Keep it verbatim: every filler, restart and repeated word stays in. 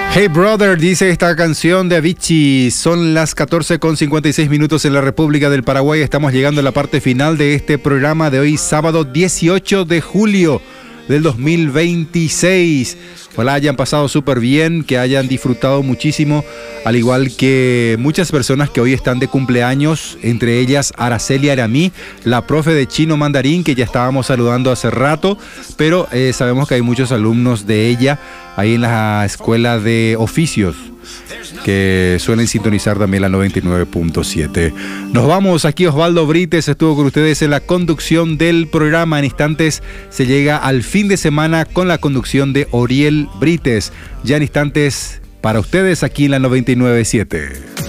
Hey Brother, dice esta canción de Avicii. Son las catorce con cincuenta y seis minutos en la República del Paraguay. Estamos llegando a la parte final de este programa de hoy, sábado dieciocho de julio del dos mil veintiséis. Ojalá hayan pasado súper bien, que hayan disfrutado muchísimo, al igual que muchas personas que hoy están de cumpleaños, entre ellas Araceli Aramí, la profe de chino mandarín, que ya estábamos saludando hace rato, pero eh, sabemos que hay muchos alumnos de ella ahí en la escuela de oficios, que suelen sintonizar también la noventa y nueve punto siete. Nos vamos, aquí Osvaldo Brites estuvo con ustedes en la conducción del programa. En instantes se llega al fin de semana con la conducción de Oriel Brites. Ya en instantes para ustedes aquí en la noventa y nueve punto siete.